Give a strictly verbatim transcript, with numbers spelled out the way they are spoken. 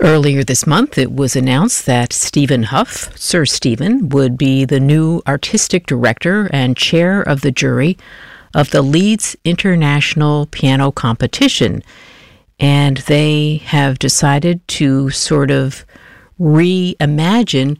Earlier this month, it was announced that Stephen Hough, Sir Stephen, would be the new artistic director and chair of the jury of the Leeds International Piano Competition. And they have decided to sort of reimagine